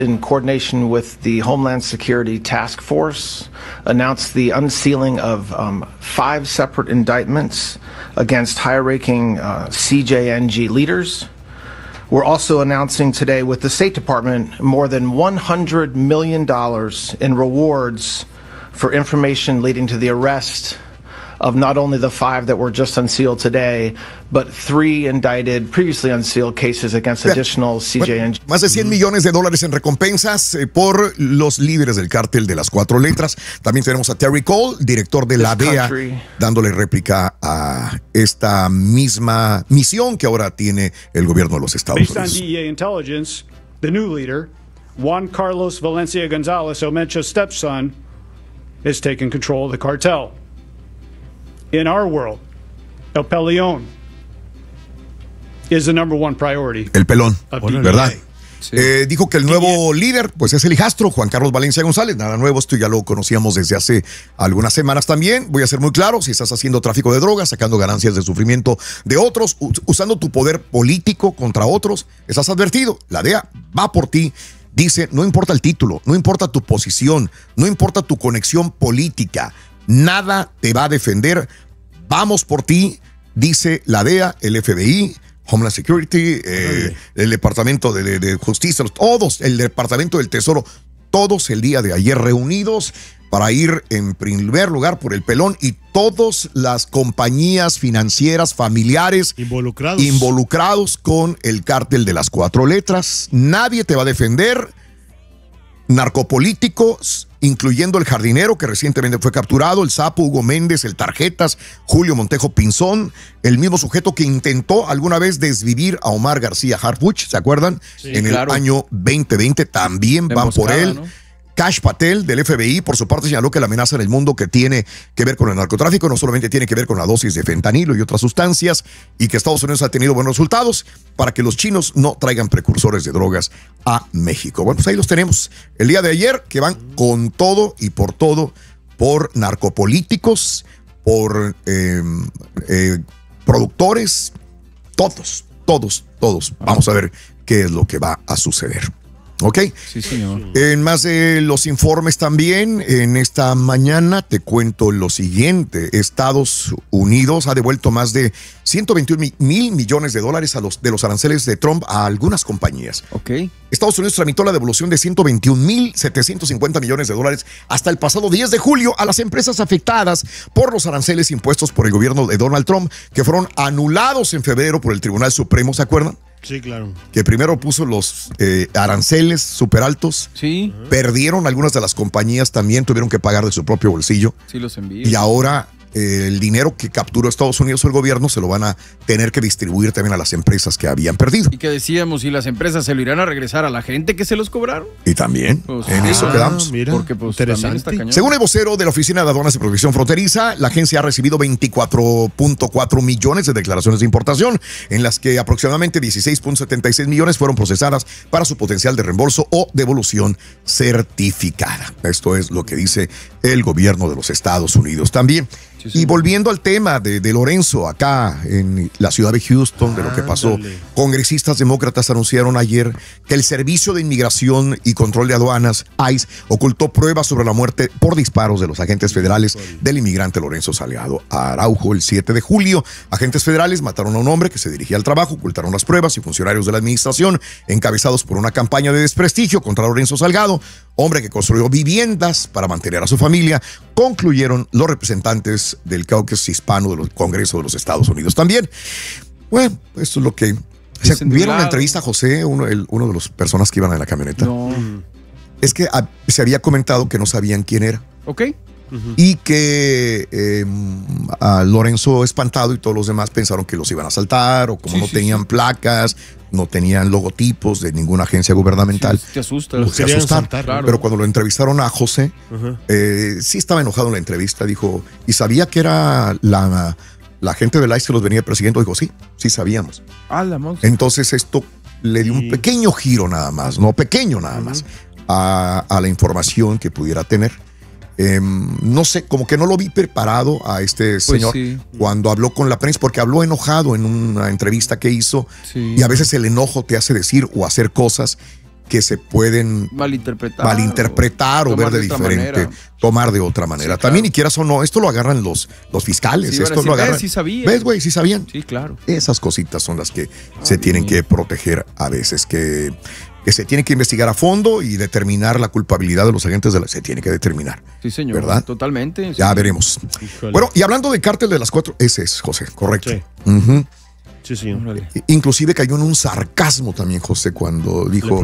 in coordination with the Homeland Security Task Force, announced the unsealing of 5 separate indictments against high-ranking CJNG leaders. We're also announcing today with the State Department more than $100 million in rewards for information leading to the arrest of not only the 5 that were just unsealed today, but 3 indicted, previously unsealed cases against additional CJNG. Más de $100 millones en recompensas por los líderes del cártel de las 4 letras. También tenemos a Terry Cole, director de la DEA, dándole réplica a esta misma misión que ahora tiene el gobierno de los Estados Unidos. Based on DEA intelligence, the new leader, Juan Carlos Valencia Gonzalez, Omencha's stepson, is taking control of the cartel. In our world, El Peleón is the number one priority. El pelón, ¿verdad? Sí. Dijo que el nuevo líder, pues es el hijastro, Juan Carlos Valencia González. Nada nuevo, esto ya lo conocíamos desde hace algunas semanas también. Voy a ser muy claro, si estás haciendo tráfico de drogas, sacando ganancias de sufrimiento de otros, usando tu poder político contra otros, estás advertido. La DEA va por ti. Dice, no importa el título, no importa tu posición, no importa tu conexión política, nada te va a defender. Vamos por ti, dice la DEA, el FBI, Homeland Security, el Departamento de Justicia, todos, el Departamento del Tesoro, todos el día de ayer reunidos para ir en primer lugar por el pelón y todas las compañías financieras, familiares involucrados con el cártel de las 4 letras. Nadie te va a defender. Narcopolíticos, incluyendo el jardinero que recientemente fue capturado, el Sapo, Hugo Méndez, el Tarjetas, Julio Montejo Pinzón, el mismo sujeto que intentó alguna vez desvivir a Omar García Harfuch, ¿se acuerdan? Sí, en el año 2020 también van por él. ¿No? Kash Patel del FBI, por su parte, señaló que la amenaza en el mundo que tiene que ver con el narcotráfico no solamente tiene que ver con la dosis de fentanilo y otras sustancias, y que Estados Unidos ha tenido buenos resultados para que los chinos no traigan precursores de drogas a México. Bueno, pues ahí los tenemos. El día de ayer, que van con todo y por todo, por narcopolíticos, por productores, todos. Vamos a ver qué es lo que va a suceder. ¿Ok? Sí, señor. En más de los informes también, en esta mañana te cuento lo siguiente. Estados Unidos ha devuelto más de 121 mil millones de dólares de los aranceles de Trump a algunas compañías. Ok. Estados Unidos tramitó la devolución de 121.750 millones de dólares hasta el pasado 10 de julio a las empresas afectadas por los aranceles impuestos por el gobierno de Donald Trump, que fueron anulados en febrero por el Tribunal Supremo, ¿se acuerdan? Sí, claro. Que primero puso los aranceles súper altos. Sí. Perdieron algunas de las compañías, también tuvieron que pagar de su propio bolsillo. Sí, los envíos. Y ahora el dinero que capturó Estados Unidos o el gobierno se lo van a tener que distribuir también a las empresas que habían perdido. Y que decíamos, si las empresas se lo irán a regresar a la gente que se los cobraron. Y también, pues, en eso quedamos. Mira, porque pues, interesante. Según el vocero de la Oficina de Aduanas y Protección Fronteriza, la agencia ha recibido 24.4 millones de declaraciones de importación, en las que aproximadamente 16.76 millones fueron procesadas para su potencial de reembolso o devolución certificada. Esto es lo que dice el gobierno de los Estados Unidos también. Sí. Y volviendo al tema de Lorenzo, acá en la ciudad de Houston, de lo que pasó, congresistas demócratas anunciaron ayer que el Servicio de Inmigración y Control de Aduanas, ICE, ocultó pruebas sobre la muerte por disparos de los agentes federales del inmigrante Lorenzo Salgado Araujo el 7 de julio. Agentes federales mataron a un hombre que se dirigía al trabajo, ocultaron las pruebas y funcionarios de la administración, encabezados por una campaña de desprestigio contra Lorenzo Salgado, hombre que construyó viviendas para mantener a su familia, concluyeron los representantes del caucus hispano del Congreso de los Estados Unidos también. Bueno, esto es lo que... ¿Vieron la entrevista a José, uno de las personas que iban en la camioneta? No. Es que se había comentado que no sabían quién era. Ok. Y que a Lorenzo espantado y todos los demás pensaron que los iban a asaltar, o como no tenían placas, no tenían logotipos de ninguna agencia gubernamental. Sí, te asusta. Pues se asustaron. Claro. Pero cuando lo entrevistaron a José, sí estaba enojado en la entrevista. Dijo, ¿y sabía que era la gente del ICE que los venía persiguiendo? Dijo, sí sabíamos. Entonces esto le dio un pequeño giro nada más, a la información que pudiera tener. No sé, como que no lo vi preparado a este señor cuando habló con la prensa, porque habló enojado en una entrevista que hizo, y a veces el enojo te hace decir o hacer cosas que se pueden malinterpretar o ver de diferente, tomar de otra manera. Sí, también, claro. Y quieras o no, esto lo agarran los fiscales. Sí, esto lo agarran. Sí sabían. ¿Ves, güey? Sí sabían. Sí, claro. Esas cositas son las que se tienen que proteger a veces, que se tiene que investigar a fondo y determinar la culpabilidad de los agentes se tiene que determinar. Sí, señor. ¿Verdad? Totalmente. Ya veremos. Híjole. Bueno, y hablando de cártel de las 4, ese es, José, correcto. Sí. Sí, señor. Inclusive cayó en un sarcasmo también, José, cuando dijo,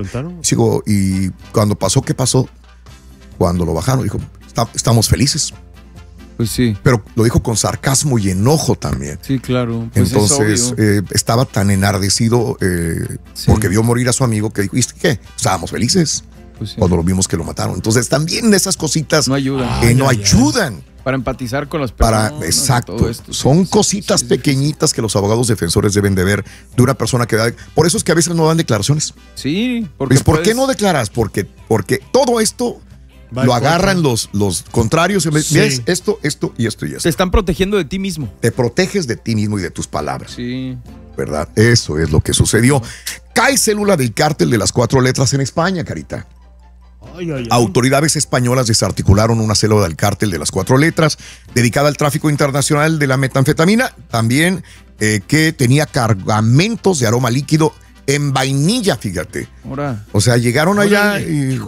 y cuando pasó, ¿qué pasó? Cuando lo bajaron, dijo, estamos felices. Pues sí. Pero lo dijo con sarcasmo y enojo también. Sí, claro. Pues entonces, estaba tan enardecido porque vio morir a su amigo que dijo, ¿viste qué? Estábamos felices cuando lo vimos que lo mataron. Entonces, también esas cositas no ayudan. Ayudan. Para empatizar con las personas. Exacto. Son cositas pequeñitas que los abogados defensores deben de ver de una persona que da. Por eso es que a veces no dan declaraciones. Sí. ¿Por qué no declaras? Porque todo esto lo agarran los contrarios. ¿Ves? Esto y esto y esto. Te están protegiendo de ti mismo. Te proteges de ti mismo y de tus palabras. Sí. ¿Verdad? Eso es lo que sucedió. Cae célula del cártel de las 4 letras en España, Carita. Autoridades españolas desarticularon una célula del cártel de las 4 letras dedicada al tráfico internacional de la metanfetamina, también que tenía cargamentos de aroma líquido en vainilla, fíjate. O sea, llegaron allá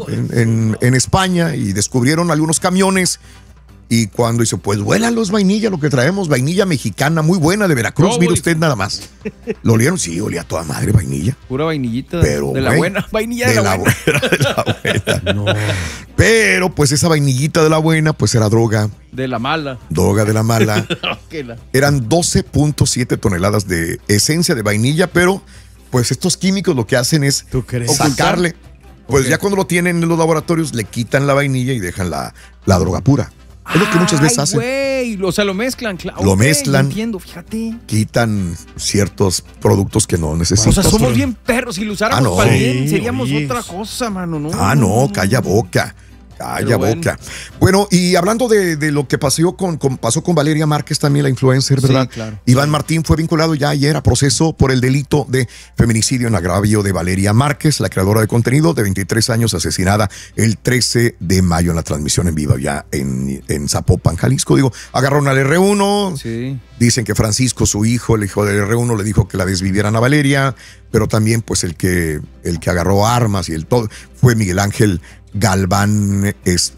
en España y descubrieron algunos camiones. Y cuando dice, pues huélalo, es vainilla lo que traemos, vainilla mexicana muy buena de Veracruz, mire usted nada más. ¿Lo olieron? Sí, olía a toda madre vainilla. Pura vainillita pero, de la buena, vainilla de la buena. De la buena. No. Pero pues esa vainillita de la buena pues era droga. De la mala. Droga de la mala. Eran 12.7 toneladas de esencia de vainilla, pero pues estos químicos lo que hacen es sacarle. Pues ya cuando lo tienen en los laboratorios le quitan la vainilla y dejan la droga pura. Es lo que muchas veces hacen. Güey, o sea, lo mezclan, claro. Lo mezclan. Entiendo, fíjate. Quitan ciertos productos que no necesitan. O sea, somos bien perros. Si lo usáramos para bien, seríamos otra cosa, mano. No, calla boca. Calla boca. Bueno, y hablando de lo que pasó con Valeria Márquez, también la influencer, ¿verdad? Sí, claro. Iván Martín fue vinculado ya ayer a proceso por el delito de feminicidio en agravio de Valeria Márquez, la creadora de contenido de 23 años, asesinada el 13 de mayo en la transmisión en vivo ya en Zapopan, Jalisco. Digo, agarraron al R1. Sí. Dicen que Francisco, su hijo, el hijo del R1, le dijo que la desvivieran a Valeria, pero también pues el que agarró armas y el todo fue Miguel Ángel Galván.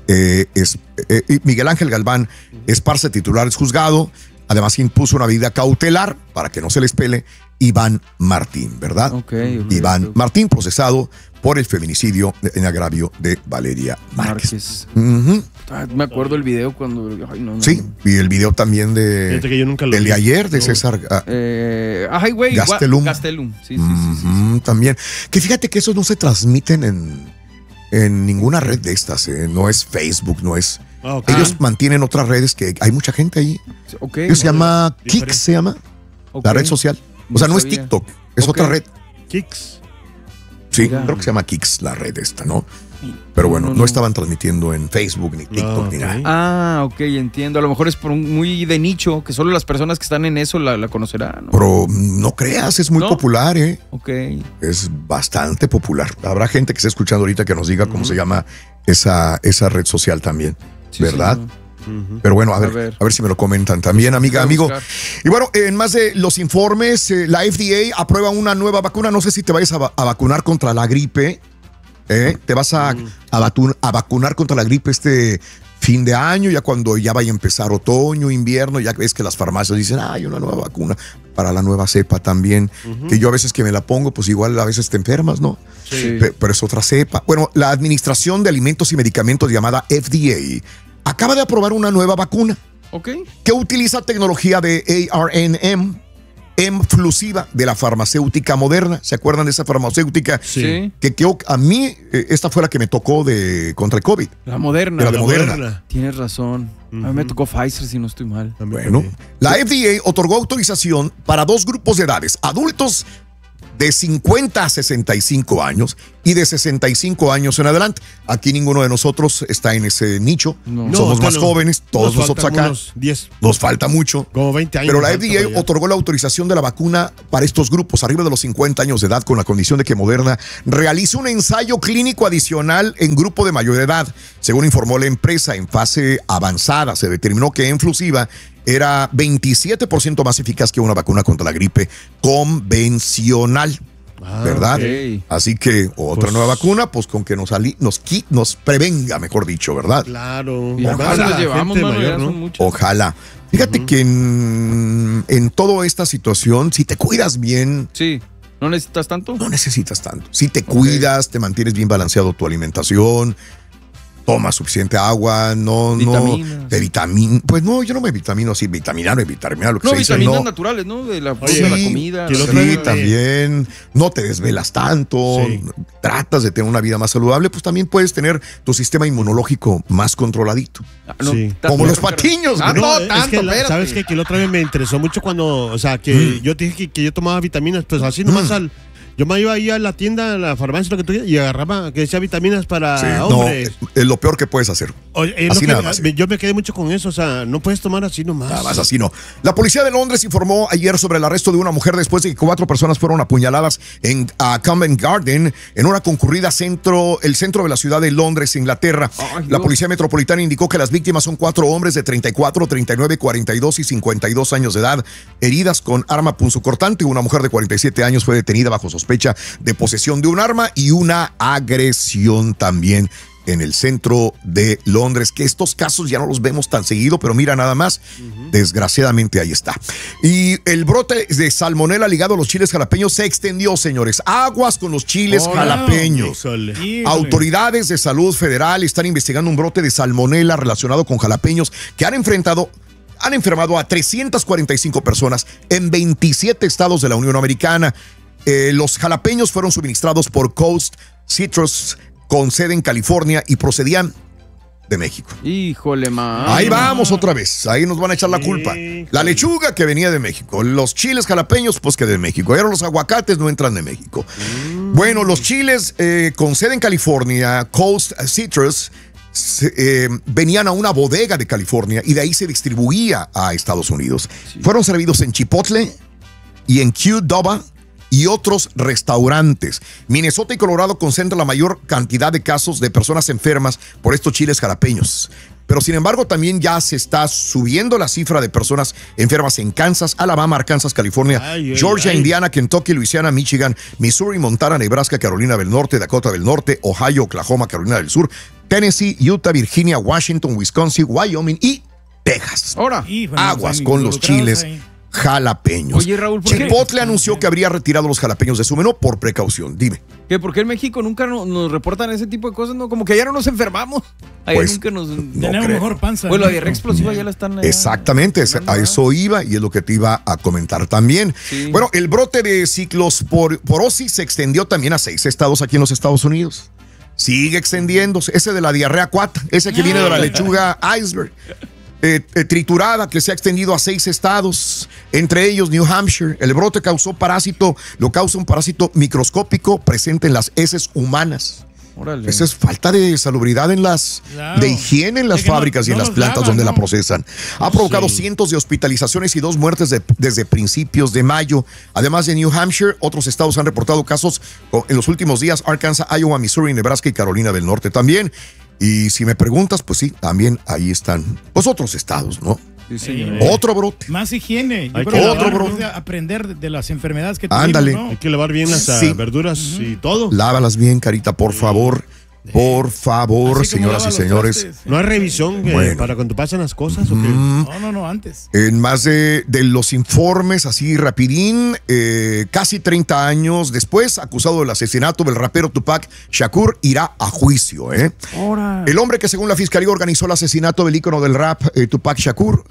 Miguel Ángel Galván Esparce, titular del juzgado. Además impuso una medida cautelar para que no se les pele Iván Martín, ¿verdad? Iván Martín, procesado por el feminicidio en agravio de Valeria Márquez. Me acuerdo el video cuando... Sí, y el video también de... que yo nunca lo el vi. de ayer, de César... Gastelum. Sí. También. Que fíjate que esos no se transmiten en ninguna red de estas, no es Facebook, no es... Ellos mantienen otras redes que hay mucha gente ahí. Se llama Kix, se llama la red social. O sea, no es TikTok, es otra red. Kix. Sí, creo que se llama Kix la red esta, ¿no? Pero bueno, no estaban transmitiendo en Facebook ni TikTok ni nada. Ok, entiendo. A lo mejor es por muy de nicho, que solo las personas que están en eso la conocerán, ¿no? Pero no creas, es muy popular, ¿eh? Ok. Es bastante popular. Habrá gente que esté escuchando ahorita que nos diga cómo se llama esa red social también, ¿verdad? Pero bueno, a ver si me lo comentan también, amiga, amigo. Y bueno, en más de los informes, la FDA aprueba una nueva vacuna. No sé si te vayas a vacunar contra la gripe. Te vas a vacunar contra la gripe este fin de año, ya cuando ya vaya a empezar otoño, invierno, ya ves que las farmacias dicen, hay una nueva vacuna para la nueva cepa también, que yo a veces que me la pongo, pues igual a veces te enfermas, ¿no? Sí. Pero es otra cepa. Bueno, la Administración de Alimentos y Medicamentos, llamada FDA, acaba de aprobar una nueva vacuna que utiliza tecnología de ARNM, exclusiva de la farmacéutica Moderna. ¿Se acuerdan de esa farmacéutica? Sí. Que a mí, esta fue la que me tocó contra el COVID. La Moderna. La Moderna. Tienes razón. A mí me tocó Pfizer, si no estoy mal. Bueno, la FDA otorgó autorización para 2 grupos de edades: adultos de 50 a 65 años y de 65 años en adelante. Aquí ninguno de nosotros está en ese nicho. No, Somos más no. jóvenes, todos Nos nosotros faltan acá. unos 10. Nos falta mucho. Como 20 años. Pero la nos falta FDA para allá. otorgó la autorización de la vacuna para estos grupos arriba de los 50 años de edad con la condición de que Moderna realice un ensayo clínico adicional en grupo de mayor edad. Según informó la empresa, en fase avanzada se determinó que Enflusiva era 27% más eficaz que una vacuna contra la gripe convencional. ¿Verdad? ok. Así que otra Pues- nueva vacuna, pues con que nos prevenga, mejor dicho, ¿verdad? Claro. Y Además, acá la las llevamos, gente mano, ya mayor, ¿no? son muchas. Ojalá. Fíjate que en toda esta situación, si te cuidas bien, Sí, ¿no necesitas tanto? no necesitas tanto. Si te cuidas, te mantienes bien balanceado tu alimentación, tomas suficiente agua, Vitaminas. de vitamina. Pues no, yo no me vitamino así, vitaminar, lo que No, se dice, vitaminas no. naturales, ¿no? De la, Oye, de la sí, comida. que la lo Sí, traigo, también. No te desvelas tanto. Sí. Tratas de tener una vida más saludable, pues también puedes tener tu sistema inmunológico más controladito. Ah, no, Sí. tanto, Como los pero- patiños, Ah, güey. no, es tanto, que espérate. ¿sabes qué? Que la otra vez me interesó mucho cuando, o sea, que yo te dije que yo tomaba vitaminas, pues así nomás yo me iba ahí a la tienda, a la farmacia, lo que tú quieras, y agarraba que decía vitaminas para Sí, no, hombres. es lo peor que puedes hacer. Oye, es lo así que- nada más. yo me quedé mucho con eso, o sea, no puedes tomar así nomás. Nada más así no. La policía de Londres informó ayer sobre el arresto de una mujer después de que 4 personas fueron apuñaladas en Covent Garden, en una concurrida el centro de la ciudad de Londres, Inglaterra. Ay, La Dios. policía metropolitana indicó que las víctimas son 4 hombres de 34, 39, 42 y 52 años de edad, heridas con arma punzocortante. Una mujer de 47 años fue detenida bajo sospecha de posesión de un arma y una agresión también en el centro de Londres, que estos casos ya no los vemos tan seguido, pero mira nada más, desgraciadamente ahí está. Y el brote de salmonela ligado a los chiles jalapeños se extendió, señores. Aguas con los chiles jalapeños. Híjole. Autoridades de salud federal están investigando un brote de salmonela relacionado con jalapeños que han enfermado a 345 personas en 27 estados de la Unión Americana. Los jalapeños fueron suministrados por Coast Citrus con sede en California y procedían de México. Híjole, man. Ahí vamos otra vez, ahí nos van a echar la culpa. La lechuga que venía de México, los chiles jalapeños pues que de México, y ahora los aguacates no entran de México. Bueno, los chiles con sede en California, Coast Citrus, venían a una bodega de California y de ahí se distribuía a Estados Unidos. Fueron servidos en Chipotle y en Qdoba y otros restaurantes. Minnesota y Colorado concentran la mayor cantidad de casos de personas enfermas por estos chiles jalapeños. Pero sin embargo también ya se está subiendo la cifra de personas enfermas en Kansas, Alabama, Arkansas, California, Ay, Georgia, ay. Indiana, Kentucky, Luisiana, Michigan, Missouri, Montana, Nebraska, Carolina del Norte, Dakota del Norte, Ohio, Oklahoma, Carolina del Sur, Tennessee, Utah, Virginia, Washington, Wisconsin, Wyoming y Texas. Ahora. Aguas con los chiles jalapeños. Oye, Raúl, ¿por qué? Chipotle anunció que habría retirado los jalapeños de su menú por precaución. Dime. ¿Que por qué en México nunca nos reportan ese tipo de cosas? No, como que ya no nos enfermamos. Allá Pues, nunca nos. no Tenemos creo. mejor panza. Bueno, la ¿no? diarrea explosiva ya la están. Exactamente, a eso iba y es lo que te iba a comentar también. Sí. Bueno, el brote de ciclosporosis se extendió también a 6 estados aquí en los Estados Unidos. Sigue extendiéndose. Ese de la diarrea cuata, ese que viene de la lechuga iceberg. Triturada, que se ha extendido a 6 estados, entre ellos New Hampshire. El brote lo causa un parásito microscópico presente en las heces humanas. Órale. Esa es falta de salubridad Claro. de higiene en las Es que fábricas y en no las los plantas lavan, donde la ¿no? procesan. Ha provocado cientos de hospitalizaciones y 2 muertes desde principios de mayo. Además de New Hampshire, otros estados han reportado casos en los últimos días: Arkansas, Iowa, Missouri, Nebraska y Carolina del Norte también. Y si me preguntas, pues sí, también ahí están los otros estados, ¿no? Sí, señor. Otro brote. Más higiene. Yo Hay creo que que otro, ahora bro. vamos a aprender de las enfermedades que tenemos. Ándale. ¿no? Hay que lavar bien las Sí. verduras y todo. Lávalas bien, Carita, por favor. Por favor, Así como señoras lava y los señores. trastes. ¿No hay revisión Bueno. para cuando pasan las cosas o qué? No, antes. En más de los informes, así rapidín, casi 30 años después, acusado del asesinato del rapero Tupac Shakur, irá a juicio. El hombre que según la fiscalía organizó el asesinato del ícono del rap, Tupac Shakur,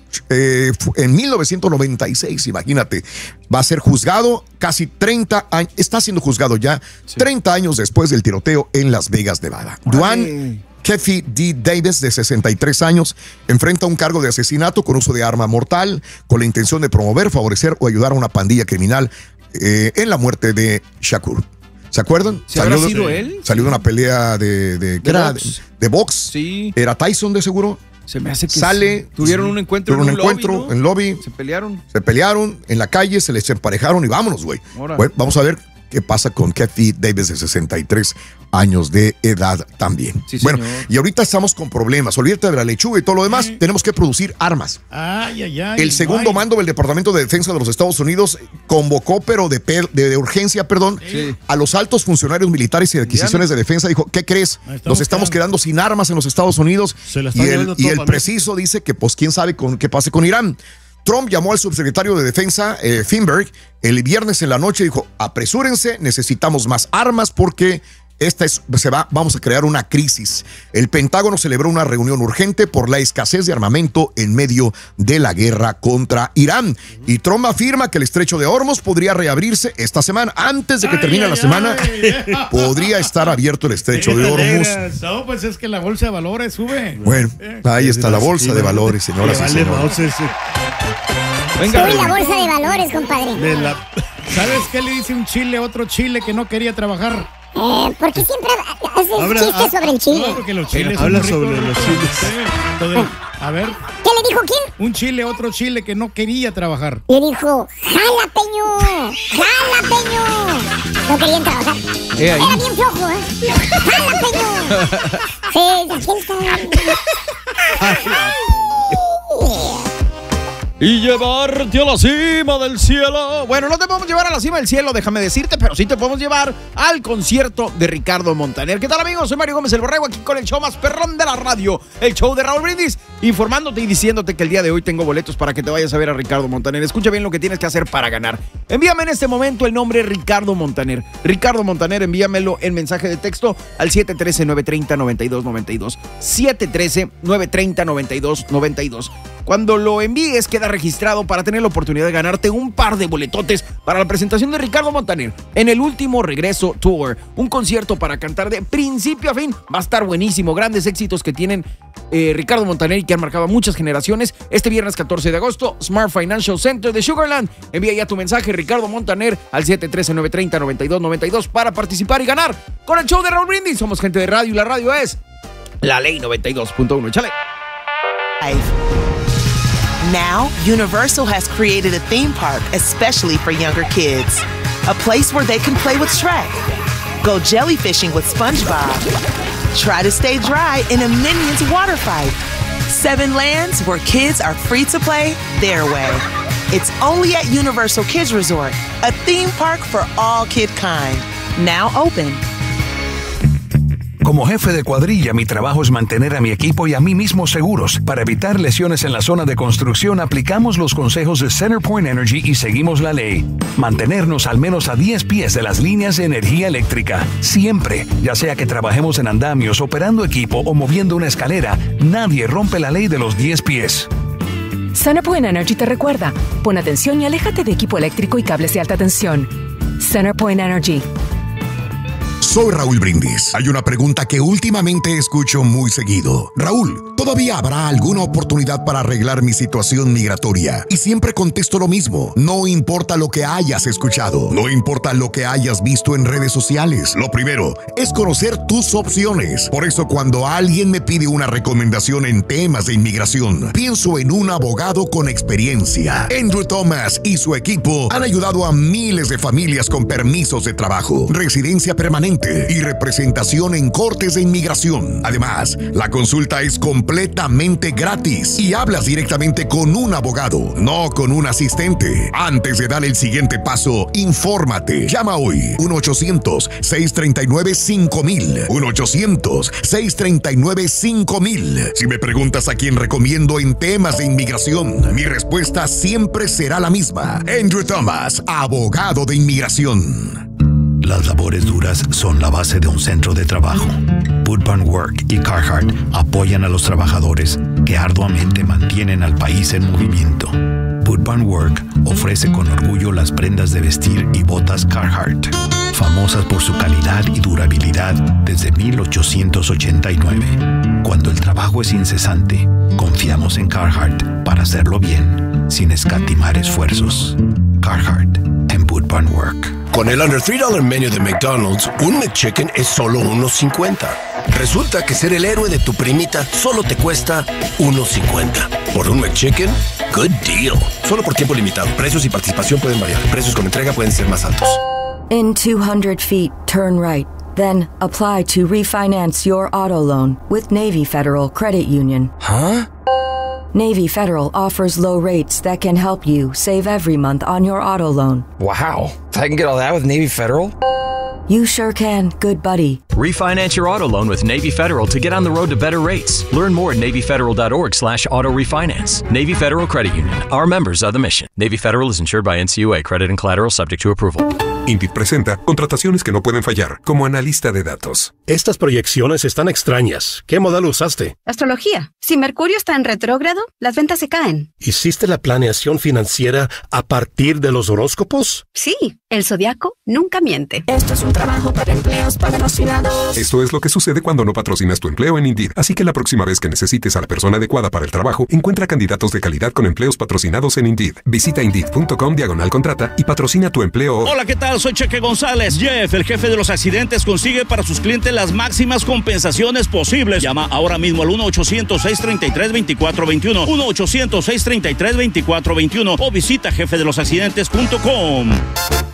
en 1996, imagínate, va a ser juzgado casi 30 años, está siendo juzgado ya 30 años después del tiroteo en Las Vegas, Nevada. Duane Kefi D. Davis, de 63 años, enfrenta un cargo de asesinato con uso de arma mortal con la intención de promover, favorecer o ayudar a una pandilla criminal en la muerte de Shakur. ¿Se acuerdan? ¿Se habrá sido él? Salió de una pelea de box. De box. Sí. Era Tyson de seguro. Se me hace que sale. Tuvieron un encuentro en un lobby, ¿no? en lobby. Se pelearon. Se pelearon en la calle, se les emparejaron y vámonos, güey. Bueno, vamos a ver qué pasa con Kathy Davis de 63 años de edad también. Sí, bueno, señor. y ahorita estamos con problemas. Olvídate de la lechuga y todo lo demás. Tenemos que producir armas. El segundo mando del Departamento de Defensa de los Estados Unidos convocó, pero de urgencia, Sí. a los altos funcionarios militares y de adquisiciones de defensa. Dijo, ¿qué crees? Nos estamos quedando sin armas en los Estados Unidos. Se la están llevando Y todo el para preciso dice que, pues, quién sabe qué pase con Irán. Trump llamó al subsecretario de Defensa, Finberg, el viernes en la noche y dijo, apresúrense, necesitamos más armas porque vamos a crear una crisis. El Pentágono celebró una reunión urgente por la escasez de armamento en medio de la guerra contra Irán. Y Trump afirma que el estrecho de Hormuz podría reabrirse esta semana. Antes de que termine la semana, podría estar abierto el estrecho de Hormuz. No, pues es que la bolsa de valores sube. Bueno, ahí está la bolsa de valores, señoras y señores. Venga, Sube la bolsa de valores, compadre. ¿Sabes qué le dice un chile a otro chile que no quería trabajar? ¿Por qué siempre haces chistes sobre el chile? No, porque los chiles son Habla ricos, sobre los chiles. A ver, ¿Qué le dijo quién? un chile a otro chile que no quería trabajar. Le dijo, jalapeño, jalapeño. No querían trabajar. ahí. Era bien flojo, ¿eh? Jalapeño. Sí, aquí está. Y llevarte a la cima del cielo. Bueno, no te podemos llevar a la cima del cielo, déjame decirte, pero sí te podemos llevar al concierto de Ricardo Montaner. ¿Qué tal, amigos? Soy Mario Gómez el Borrego, aquí con el show más perrón de la radio, el show de Raúl Brindis, informándote y diciéndote que el día de hoy tengo boletos para que te vayas a ver a Ricardo Montaner. Escucha bien lo que tienes que hacer para ganar. Envíame en este momento el nombre Ricardo Montaner. Ricardo Montaner, envíamelo en mensaje de texto al 713-930-9292. 713-930-9292. Cuando lo envíes, queda registrado para tener la oportunidad de ganarte un par de boletotes para la presentación de Ricardo Montaner en el Último Regreso Tour, un concierto para cantar de principio a fin. Va a estar buenísimo, grandes éxitos que tienen Ricardo Montaner y que han marcado a muchas generaciones. Este viernes 14 de agosto, Smart Financial Center de Sugarland. Envía ya tu mensaje Ricardo Montaner al 713-930-9292 para participar y ganar con el show de Raúl Brindis. Somos gente de radio y la radio es La Ley 92.1. Échale. Now, Universal has created a theme park especially for younger kids. A place where they can play with Shrek, go jellyfishing with SpongeBob, try to stay dry in a Minions water fight. 7 lands where kids are free to play their way. It's only at Universal Kids Resort, a theme park for all kid kind. Now open. Como jefe de cuadrilla, mi trabajo es mantener a mi equipo y a mí mismo seguros. Para evitar lesiones en la zona de construcción, aplicamos los consejos de CenterPoint Energy y seguimos la ley. Mantenernos al menos a 10 pies de las líneas de energía eléctrica. Siempre, ya sea que trabajemos en andamios, operando equipo o moviendo una escalera, nadie rompe la ley de los 10 pies. CenterPoint Energy te recuerda, pon atención y aléjate de equipo eléctrico y cables de alta tensión. CenterPoint Energy. Soy Raúl Brindis. Hay una pregunta que últimamente escucho muy seguido. Raúl, ¿todavía habrá alguna oportunidad para arreglar mi situación migratoria? Y siempre contesto lo mismo. No importa lo que hayas escuchado. No importa lo que hayas visto en redes sociales. Lo primero es conocer tus opciones. Por eso, cuando alguien me pide una recomendación en temas de inmigración, pienso en un abogado con experiencia. Andrew Thomas y su equipo han ayudado a miles de familias con permisos de trabajo, residencia permanente y representación en cortes de inmigración. Además, la consulta es completamente gratis y hablas directamente con un abogado, no con un asistente. Antes de dar el siguiente paso, infórmate. Llama hoy 1-800-639-5000. 1-800-639-5000. Si me preguntas a quién recomiendo en temas de inmigración, mi respuesta siempre será la misma. Andrew Thomas, abogado de inmigración. Las labores duras son la base de un centro de trabajo. Boot Barn Work y Carhartt apoyan a los trabajadores que arduamente mantienen al país en movimiento. Boot Barn Work ofrece con orgullo las prendas de vestir y botas Carhartt, famosas por su calidad y durabilidad desde 1889. Cuando el trabajo es incesante, confiamos en Carhartt para hacerlo bien, sin escatimar esfuerzos. Carhartt, Boot Barn Work. Con el Under $3 Menu de McDonald's, un McChicken es solo $1.50. Resulta que ser el héroe de tu primita solo te cuesta $1.50. Por un McChicken, good deal. Solo por tiempo limitado. Precios y participación pueden variar. Precios con entrega pueden ser más altos. In 200 feet, turn right. Then apply to refinance your auto loan with Navy Federal Credit Union. Huh? Navy Federal offers low rates that can help you save every month on your auto loan. Wow. I can get all that with Navy Federal? You sure can, good buddy. Refinance your auto loan with Navy Federal to get on the road to better rates. Learn more at NavyFederal.org/auto refinance. Navy Federal Credit Union. Our members are the mission. Navy Federal is insured by NCUA. Credit and collateral subject to approval. Indeed presenta contrataciones que no pueden fallar como analista de datos. Estas proyecciones están extrañas. ¿Qué modelo usaste? Astrología. Si Mercurio está en retrógrado, las ventas se caen. ¿Hiciste la planeación financiera a partir de los horóscopos? Sí, el zodiaco nunca miente. Esto es un trabajo para empleos patrocinados. Esto es lo que sucede cuando no patrocinas tu empleo en Indeed. Así que la próxima vez que necesites a la persona adecuada para el trabajo, encuentra candidatos de calidad con empleos patrocinados en Indeed. Visita Indeed.com/contrata y patrocina tu empleo. Hola, ¿qué tal? Soy Cheque González. Jeff, el jefe de los accidentes, consigue para sus clientes las máximas compensaciones posibles. Llama ahora mismo al 1-800-633-2421, 1-800-633-2421 o visita jefedelosaccidentes.com.